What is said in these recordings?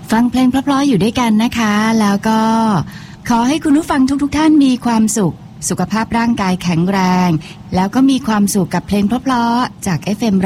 ฟังเพลงเพราะๆอยู่ด้วยกันนะคะแล้วก็ขอให้คุณผู้ฟังทุกท่านมีความสุขภาพร่างกายแข็งแรงแล้วก็มีความสุขกับเพลงเพราะๆจาก FM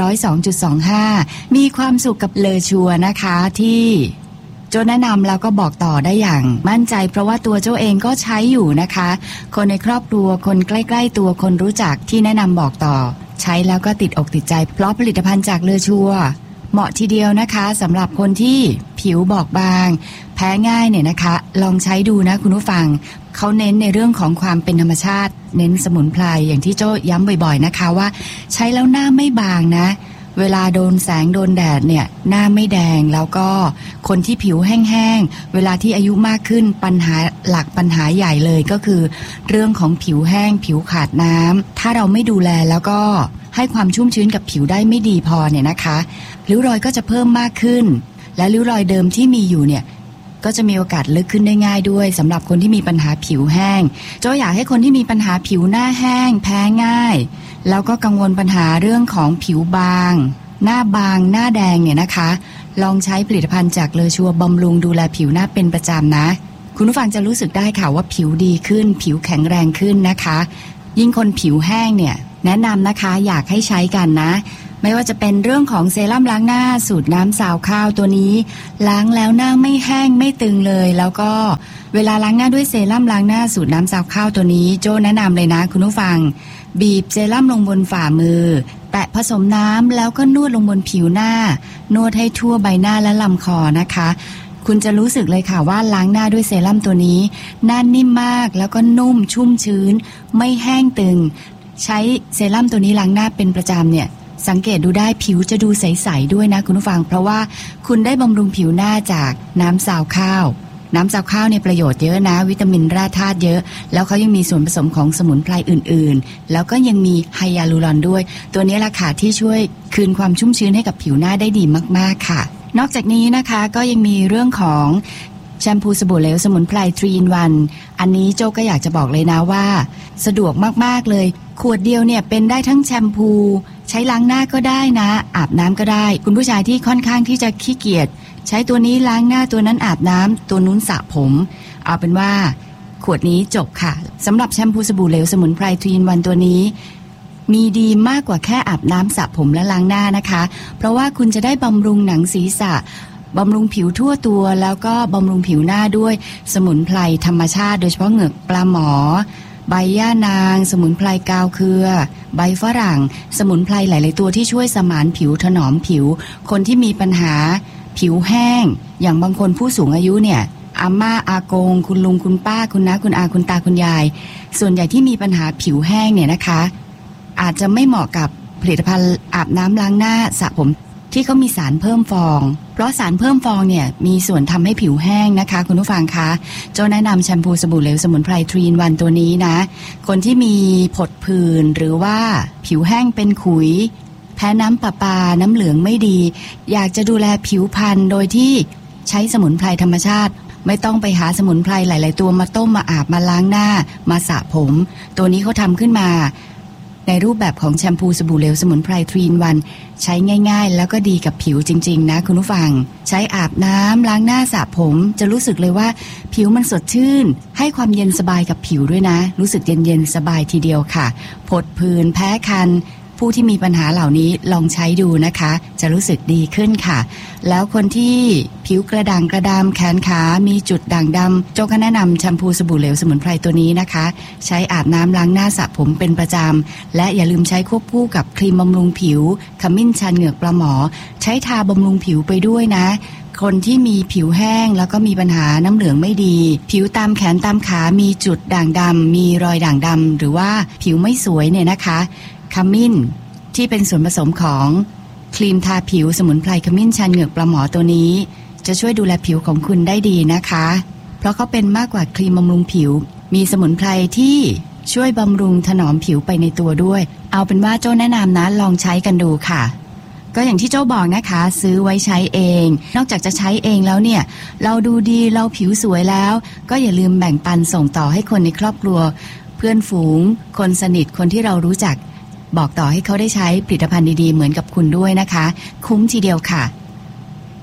102.25 มีความสุขกับเลอชัวนะคะที่โจแนะนำแล้วก็บอกต่อได้อย่างมั่นใจเพราะว่าตัวโจเองก็ใช้อยู่นะคะคนในครอบครัวคนใกล้ๆตัวคนรู้จักที่แนะนำบอกต่อใช้แล้วก็ติดอกติดใจเพราะผลิตภัณฑ์จากเลอชัวเหมาะทีเดียวนะคะสำหรับคนที่ผิวบอบบางแพ้ง่ายเนี่ยนะคะลองใช้ดูนะคุณผู้ฟังเขาเน้นในเรื่องของความเป็นธรรมชาติเน้นสมุนไพรอย่างที่โจ้ย้ำบ่อยๆนะคะว่าใช้แล้วหน้าไม่บางนะเวลาโดนแสงโดนแดดเนี่ยหน้าไม่แดงแล้วก็คนที่ผิวแห้งๆเวลาที่อายุมากขึ้นปัญหาหลักปัญหาใหญ่เลยก็คือเรื่องของผิวแห้งผิวขาดน้ำถ้าเราไม่ดูแลแล้วก็ให้ความชุ่มชื้นกับผิวได้ไม่ดีพอเนี่ยนะคะริ้วรอยก็จะเพิ่มมากขึ้นและริ้วรอยเดิมที่มีอยู่เนี่ยก็จะมีโอกาสลึกขึ้นได้ง่ายด้วยสำหรับคนที่มีปัญหาผิวแห้งโจ้อยากให้คนที่มีปัญหาผิวหน้าแห้งแพ้ง่ายแล้วก็กังวลปัญหาเรื่องของผิวบางหน้าบางหน้าแดงเนี่ยนะคะลองใช้ผลิตภัณฑ์จากเลอชัวบำรุงดูแลผิวหน้าเป็นประจำนะคุณผู้ฟังจะรู้สึกได้ค่ะว่าผิวดีขึ้นผิวแข็งแรงขึ้นนะคะยิ่งคนผิวแห้งเนี่ยแนะนำนะคะอยากให้ใช้กันนะไม่ว่าจะเป็นเรื่องของเซรั่มล้างหน้าสูตรน้ำซาวข้าวตัวนี้ล้างแล้วหน้าไม่แห้งไม่ตึงเลยแล้วก็เวลาล้างหน้าด้วยเซรั่มล้างหน้าสูตรน้ำซาวข้าวตัวนี้โจ้แนะนำเลยนะคุณผู้ฟังบีบเซรั่มลงบนฝ่ามือแตะผสมน้ำแล้วก็นวดลงบนผิวหน้านวดให้ทั่วใบหน้าและลำคอนะคะคุณจะรู้สึกเลยค่ะว่าล้างหน้าด้วยเซรั่มตัวนี้หน้านิ่มมากแล้วก็นุ่มชุ่มชื้นไม่แห้งตึงใช้เซรั่มตัวนี้ล้างหน้าเป็นประจำเนี่ยสังเกตดูได้ผิวจะดูใสๆด้วยนะคุณผู้ฟังเพราะว่าคุณได้บำรุงผิวหน้าจากน้ำซาวข้าวน้ำซาวข้าวเนี่ยประโยชน์เยอะนะวิตามินแร่ธาตุเยอะแล้วเขายังมีส่วนผสมของสมุนไพรอื่นๆแล้วก็ยังมีไฮยาลูรอนด้วยตัวนี้ล่ะค่ะที่ช่วยคืนความชุ่มชื้นให้กับผิวหน้าได้ดีมากๆค่ะนอกจากนี้นะคะก็ยังมีเรื่องของแชมพูสบู่เหลวสมุนไพร 3 in 1 อันนี้โจก็อยากจะบอกเลยนะว่าสะดวกมากๆเลยขวดเดียวเนี่ยเป็นได้ทั้งแชมพูใช้ล้างหน้าก็ได้นะอาบน้ำก็ได้คุณผู้ชายที่ค่อนข้างที่จะขี้เกียจใช้ตัวนี้ล้างหน้าตัวนั้นอาบน้ำตัวนู้นสระผมเอาเป็นว่าขวดนี้จบค่ะสำหรับแชมพูสบู่เหลวสมุนไพร 3 in 1 ตัวนี้มีดีมากกว่าแค่อาบน้ำสระผมและล้างหน้านะคะเพราะว่าคุณจะได้บำรุงหนังศีรษะบำรุงผิวทั่วตัวแล้วก็บำรุงผิวหน้าด้วยสมุนไพรธรรมชาติโดยเฉพาะเหงือกปลาหมอใบย่านางสมุนไพรกาวเครือใบฝรั่งสมุนไพรหลายๆตัวที่ช่วยสมานผิวถนอมผิวคนที่มีปัญหาผิวแห้งอย่างบางคนผู้สูงอายุเนี่ยอาม่าอากงคุณลุงคุณป้าคุณน้าคุณอาคุณตาคุณยายส่วนใหญ่ที่มีปัญหาผิวแห้งเนี่ยนะคะอาจจะไม่เหมาะกับผลิตภัณฑ์อาบน้ำล้างหน้าสระผมที่เขามีสารเพิ่มฟองเพราะสารเพิ่มฟองเนี่ยมีส่วนทำให้ผิวแห้งนะคะคุณผู้ฟังคะโจ้แนะนำแชมพูสบู่เหลวสมุนไพร 3 in 1 ตัวนี้นะคนที่มีผดผื่นหรือว่าผิวแห้งเป็นขุยแพ้น้ำประปาน้ำเหลืองไม่ดีอยากจะดูแลผิวพรรณโดยที่ใช้สมุนไพรธรรมชาติไม่ต้องไปหาสมุนไพรหลายๆตัวมาต้มมาอาบมาล้างหน้ามาสระผมตัวนี้เขาทำขึ้นมาในรูปแบบของแชมพูสบู่เหลวสมุนไพร 3 in 1 ใช้ง่ายๆแล้วก็ดีกับผิวจริงๆนะคุณผู้ฟังใช้อาบน้ำล้างหน้าสระผมจะรู้สึกเลยว่าผิวมันสดชื่นให้ความเย็นสบายกับผิวด้วยนะรู้สึกเย็นๆสบายทีเดียวค่ะผดผื่นแพ้คันผู้ที่มีปัญหาเหล่านี้ลองใช้ดูนะคะจะรู้สึกดีขึ้นค่ะแล้วคนที่ผิวกระด่างกระดำแขนขามีจุดด่างดำโจ้ก็แนะนำแชมพูสบู่เหลวสมุนไพรตัวนี้นะคะใช้อาบน้ำล้างหน้าสระผมเป็นประจำและอย่าลืมใช้ควบคู่กับครีมบำรุงผิวขมิ้นชันเหงือกปลาหมอใช้ทาบำรุงผิวไปด้วยนะคนที่มีผิวแห้งแล้วก็มีปัญหาน้ำเหลืองไม่ดีผิวตามแขนตามขามีจุดด่างดำมีรอยด่างดำหรือว่าผิวไม่สวยเนี่ยนะคะขมิ้นที่เป็นส่วนผสมของครีมทาผิวสมุนไพรขมิ้นชันเหงือกปลาหมอตัวนี้จะช่วยดูแลผิวของคุณได้ดีนะคะเพราะเขาเป็นมากกว่าครีมบำรุงผิวมีสมุนไพรที่ช่วยบำรุงถนอมผิวไปในตัวด้วยเอาเป็นว่าโจ้แนะนำนะลองใช้กันดูค่ะก็อย่างที่โจ้บอกนะคะซื้อไว้ใช้เองนอกจากจะใช้เองแล้วเนี่ยเราดูดีเราผิวสวยแล้วก็อย่าลืมแบ่งปันส่งต่อให้คนในครอบครัวเพื่อนฝูงคนสนิทคนที่เรารู้จักบอกต่อให้เขาได้ใช้ผลิตภัณฑ์ดีๆเหมือนกับคุณด้วยนะคะคุ้มทีเดียวค่ะ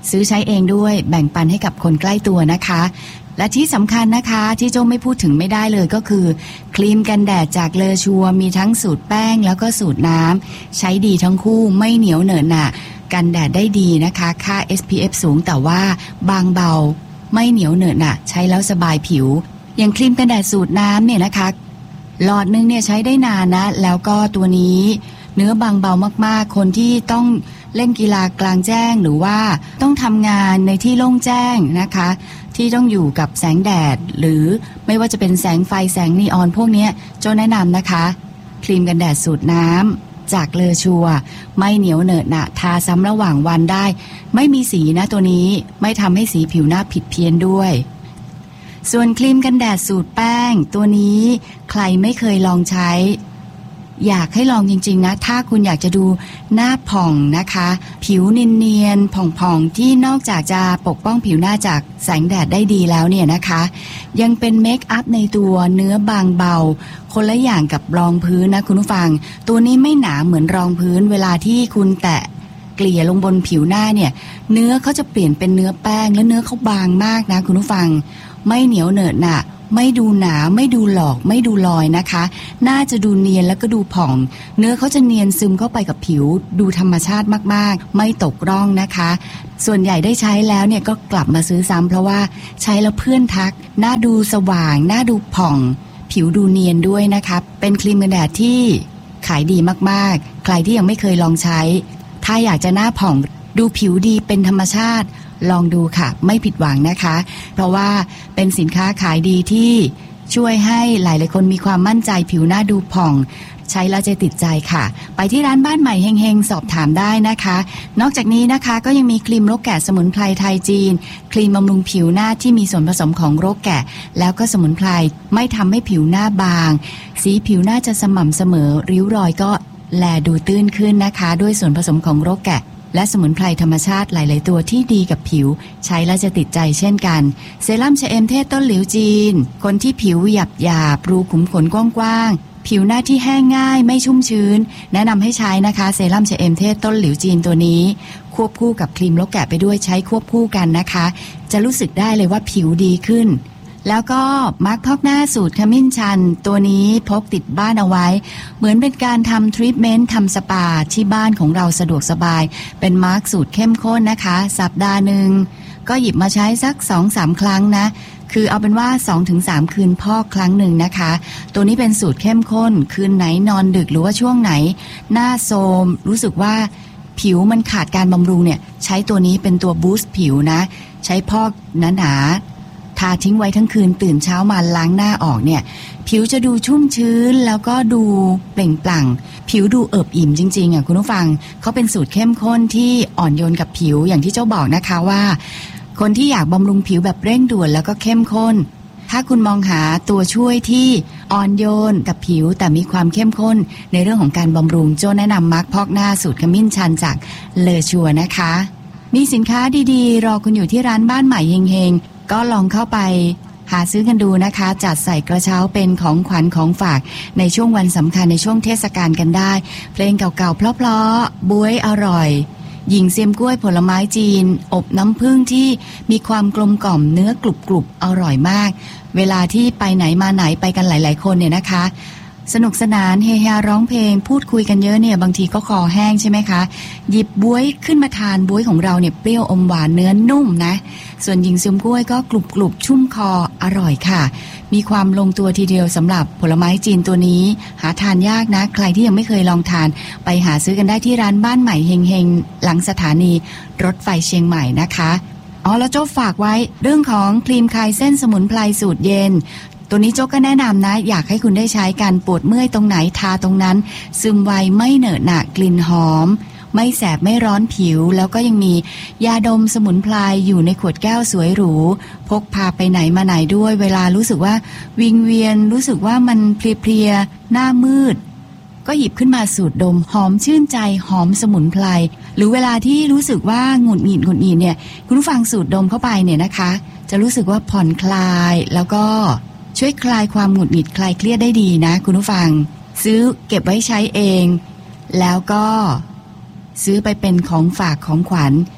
ซื้อใช้เองด้วยแบ่งปันให้กับคนใกล้ตัวนะคะและที่สำคัญนะคะที่โจ้ไม่พูดถึงไม่ได้เลยก็คือครีมกันแดดจากเลอชัวมีทั้งสูตรแป้งแล้วก็สูตรน้ำใช้ดีทั้งคู่ไม่เหนียวเหนอะหนะกันแดดได้ดีนะคะค่า SPF สูงแต่ว่าบางเบาไม่เหนียวเหนอะหนะใช้แล้วสบายผิวอย่างครีมกันแดดสูตรน้ำเนี่ยนะคะหลอดนึงเนี่ยใช้ได้นานนะแล้วก็ตัวนี้เนื้อบางเบามากๆคนที่ต้องเล่นกีฬากลางแจ้งหรือว่าต้องทำงานในที่โล่งแจ้งนะคะที่ต้องอยู่กับแสงแดดหรือไม่ว่าจะเป็นแสงไฟแสงนีออนพวกนี้โจ้แนะนำนะคะครีมกันแดดสูตรน้ำจากเลอชัวไม่เหนียวเหนอะหนะทาซ้ำระหว่างวันได้ไม่มีสีนะตัวนี้ไม่ทำให้สีผิวหน้าผิดเพี้ยนด้วยส่วนครีมกันแดดสูตรแป้งตัวนี้ใครไม่เคยลองใช้อยากให้ลองจริงๆนะถ้าคุณอยากจะดูหน้าผ่องนะคะผิวเนียนๆผ่องๆที่นอกจากจะปกป้องผิวหน้าจากแสงแดดได้ดีแล้วเนี่ยนะคะยังเป็นเมคอัพในตัวเนื้อบางเบาคนละอย่างกับรองพื้นนะคุณผู้ฟังตัวนี้ไม่หนาเหมือนรองพื้นเวลาที่คุณแตะเกลี่ยลงบนผิวหน้าเนี่ยเนื้อเขาจะเปลี่ยนเป็นเนื้อแป้งและเนื้อเขาบางมากนะคุณผู้ฟังไม่เหนียวเหนอะหนะไม่ดูหนาไม่ดูหลอกไม่ดูลอยนะคะน่าจะดูเนียนแล้วก็ดูผ่องเนื้อเขาจะเนียนซึมเข้าไปกับผิวดูธรรมชาติมากๆไม่ตกร่องนะคะส่วนใหญ่ได้ใช้แล้วเนี่ยก็กลับมาซื้อซ้ำเพราะว่าใช้แล้วเพื่อนทักหน้าดูสว่างหน้าดูผ่องผิวดูเนียนด้วยนะคะเป็นครีมกันแดดที่ขายดีมากๆใครที่ยังไม่เคยลองใช้ถ้าอยากจะหน้าผ่องดูผิวดีเป็นธรรมชาติลองดูค่ะไม่ผิดหวังนะคะเพราะว่าเป็นสินค้าขายดีที่ช่วยให้หลายๆคนมีความมั่นใจผิวหน้าดูผ่องใช้แล้วจะติดใจค่ะไปที่ร้านบ้านใหม่เฮงๆสอบถามได้นะคะนอกจากนี้นะคะก็ยังมีครีมรกแกะสมุนไพรไทยจีนครีมบำรุงผิวหน้าที่มีส่วนผสมของรกแกะแล้วก็สมุนไพรไม่ทำให้ผิวหน้าบางสีผิวหน้าจะสม่ำเสมอริ้วรอยก็แลดูตื้นขึ้นนะคะด้วยส่วนผสมของรกแกะและสมุนไพรธรรมชาติหลายๆตัวที่ดีกับผิวใช้แล้วจะติดใจเช่นกันเซรั่มชะเอมเทศต้นหลิวจีนคนที่ผิวหยาบรูขุมขนกว้างๆผิวหน้าที่แห้งง่ายไม่ชุ่มชื้นแนะนำให้ใช้นะคะเซรั่มชะเอมเทศต้นหลิวจีนตัวนี้ควบคู่กับครีมรกแกะไปด้วยใช้ควบคู่กันนะคะจะรู้สึกได้เลยว่าผิวดีขึ้นแล้วก็มาร์คพอกหน้าสูตรขมิ้นชันตัวนี้พกติดบ้านเอาไว้เหมือนเป็นการทำทรีทเมนต์ทำสปาที่บ้านของเราสะดวกสบายเป็นมาร์คสูตรเข้มข้นนะคะสัปดาห์หนึ่งก็หยิบมาใช้สัก 2-3 ครั้งนะคือเอาเป็นว่า 2-3 คืนพอกครั้งหนึ่งนะคะตัวนี้เป็นสูตรเข้มข้นคืนไหนนอนดึกหรือว่าช่วงไหนหน้าโทรมรู้สึกว่าผิวมันขาดการบำรุงเนี่ยใช้ตัวนี้เป็นตัวบูสต์ผิวนะใช้พอกหนาทาทิ้งไว้ทั้งคืนตื่นเช้ามาล้างหน้าออกเนี่ยผิวจะดูชุ่มชื้นแล้วก็ดูเปล่งปลั่งผิวดูเอิบอิ่มจริงๆอ่ะคุณผู้ฟังเขาเป็นสูตรเข้มข้นที่อ่อนโยนกับผิวอย่างที่เจ้าบอกนะคะว่าคนที่อยากบำรุงผิวแบบเร่งด่วนแล้วก็เข้มข้นถ้าคุณมองหาตัวช่วยที่อ่อนโยนกับผิวแต่มีความเข้มข้นในเรื่องของการบำรุงโจ้แนะนำมาร์คพอกหน้าสูตรขมิ้นชันจากเลอชัวนะคะมีสินค้าดีๆรอคุณอยู่ที่ร้านบ้านใหม่เฮงๆก็ลองเข้าไปหาซื้อกันดูนะคะจัดใส่กระเช้าเป็นของขวัญของฝากในช่วงวันสำคัญในช่วงเทศกาลกันได้เพลงเก่าๆเพลาะๆบ๊วยอร่อยหญิงเซียมกล้วยผลไม้จีนอบน้ำผึ้งที่มีความกลมกล่อมเนื้อกรุบๆอร่อยมากเวลาที่ไปไหนมาไหนไปกันหลายๆคนเนี่ยนะคะสนุกสนานเฮฮาร้องเพลงพูดคุยกันเยอะเนี่ยบางทีก็คอแห้งใช่ไหมคะหยิบบ๊วยขึ้นมาทานบ๊วยของเราเนี่ยเปรี้ยวอมหวานเนื้อนุ่มนะส่วนหญิงเซียมกล้วยก็กรุบๆชุ่มคออร่อยค่ะมีความลงตัวทีเดียวสำหรับผลไม้จีนตัวนี้หาทานยากนะใครที่ยังไม่เคยลองทานไปหาซื้อกันได้ที่ร้านบ้านใหม่เฮงๆหลังสถานีรถไฟเชียงใหม่นะคะแล้วโจ้ฝากไว้เรื่องของครีมคลายเส้นสมุนไพรสูตรเย็นตัวนี้โจ๊กก็แนะนำนะอยากให้คุณได้ใช้กันปวดเมื่อยตรงไหนทาตรงนั้นซึมไวไม่เหนอะหนะกลิ่นหอมไม่แสบไม่ร้อนผิวแล้วก็ยังมียาดมสมุนไพรอยู่ในขวดแก้วสวยหรูพกพาไปไหนมาไหนด้วยเวลารู้สึกว่าวิงเวียนรู้สึกว่ามันเพลียๆหน้ามืดก็หยิบขึ้นมาสูดดมหอมชื่นใจหอมสมุนไพรหรือเวลาที่รู้สึกว่าหงุดหงิดเนี่ยคุณผู้ฟังสูดดมเข้าไปเนี่ยนะคะจะรู้สึกว่าผ่อนคลายแล้วก็ช่วยคลายความหงุดหงิดคลายเครียดได้ดีนะคุณผู้ฟังซื้อเก็บไว้ใช้เองแล้วก็ซื้อไปเป็นของฝากของขวัญ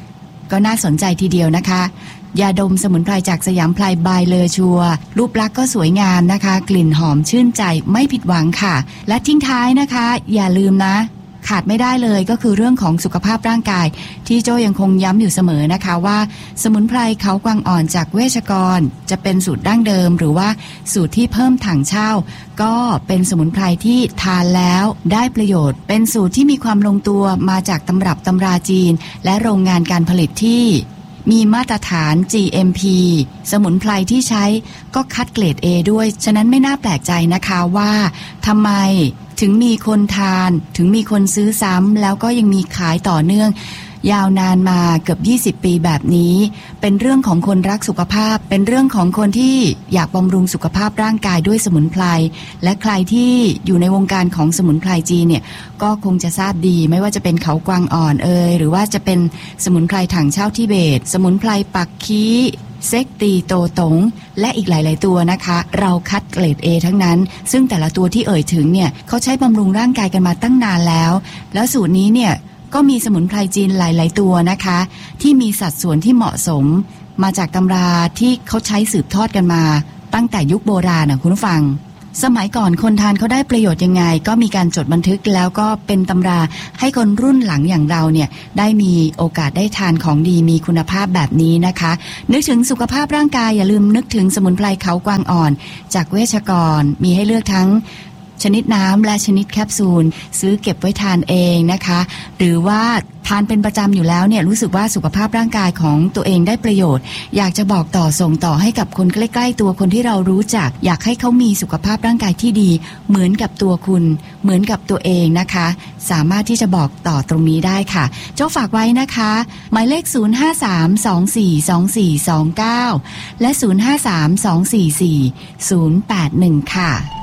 ก็น่าสนใจทีเดียวนะคะยาดมสมุนไพรจากสยามไพรบายเลอชัวรูปลักษณ์ก็สวยงามนะคะกลิ่นหอมชื่นใจไม่ผิดหวังค่ะและทิ้งท้ายนะคะอย่าลืมนะขาดไม่ได้เลยก็คือเรื่องของสุขภาพร่างกายที่โจยังคงย้ำอยู่เสมอนะคะว่าสมุนไพรเขากวางอ่อนจากเวชกรจะเป็นสูตรดั้งเดิมหรือว่าสูตรที่เพิ่มถังเช่าก็เป็นสมุนไพรที่ทานแล้วได้ประโยชน์เป็นสูตรที่มีความลงตัวมาจากตำรับตำราจีนและโรงงานการผลิตที่มีมาตรฐาน GMP สมุนไพรที่ใช้ก็คัดเกรด A ด้วยฉะนั้นไม่น่าแปลกใจนะคะว่าทำไมถึงมีคนทานถึงมีคนซื้อซ้ำแล้วก็ยังมีขายต่อเนื่องยาวนานมาเกือบ20 ปีแบบนี้เป็นเรื่องของคนรักสุขภาพเป็นเรื่องของคนที่อยากบำรุงสุขภาพร่างกายด้วยสมุนไพรและใครที่อยู่ในวงการของสมุนไพรจีนเนี่ยก็คงจะทราบดีไม่ว่าจะเป็นเขากวางอ่อนหรือว่าจะเป็นสมุนไพรถังเช่าทิเบตสมุนไพรปักคีเซ็กตีโตตงและอีกหลายๆตัวนะคะเราคัดเกรด A ทั้งนั้นซึ่งแต่ละตัวที่เอ่ยถึงเนี่ยเขาใช้บำรุงร่างกายกันมาตั้งนานแล้วสูตรนี้เนี่ยก็มีสมุนไพรจีนหลายๆตัวนะคะที่มีสัดส่วนที่เหมาะสมมาจากตำราที่เขาใช้สืบทอดกันมาตั้งแต่ยุคโบราณนะคุณผู้ฟังสมัยก่อนคนทานเขาได้ประโยชน์ยังไงก็มีการจดบันทึกแล้วก็เป็นตำราให้คนรุ่นหลังอย่างเราเนี่ยได้มีโอกาสได้ทานของดีมีคุณภาพแบบนี้นะคะนึกถึงสุขภาพร่างกายอย่าลืมนึกถึงสมุนไพรเขากวางอ่อนจากเวชกรมีให้เลือกทั้งชนิดน้ำและชนิดแคปซูลซื้อเก็บไว้ทานเองนะคะหรือว่าทานเป็นประจำอยู่แล้วเนี่ยรู้สึกว่าสุขภาพร่างกายของตัวเองได้ประโยชน์อยากจะบอกต่อส่งต่อให้กับคนใกล้ๆตัวคนที่เรารู้จักอยากให้เขามีสุขภาพร่างกายที่ดีเหมือนกับตัวคุณเหมือนกับตัวเองนะคะสามารถที่จะบอกต่อตรงนี้ได้ค่ะเจ้าฝากไว้นะคะหมายเลข053242429และ053244081ค่ะ